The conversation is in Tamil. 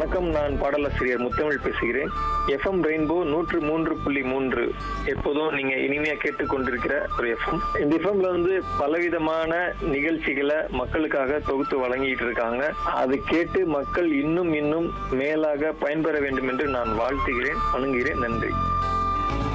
வணக்கம், நான் பாடலாசிரியர் முத்தமிழ் பேசுகிறேன். எஃப்எம் ரெயின்போ 103.3 எப்போதும் நீங்க இனிமையா கேட்டுக்கொண்டிருக்கிற ஒரு எஃப்எம். இந்த எஃப்எம்ல பலவிதமான நிகழ்ச்சிகளை மக்களுக்காக தொகுத்து வழங்கிட்டு இருக்காங்க. அது கேட்டு மக்கள் இன்னும் மேலாக பயன்பெற வேண்டும் என்று நான் வாழ்த்துகிறேன், வணங்குகிறேன். நன்றி.